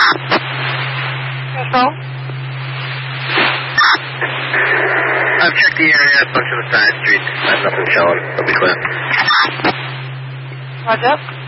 Your phone? I've checked the area, a bunch of the side streets. I have nothing showing. It'll be clear. Roger.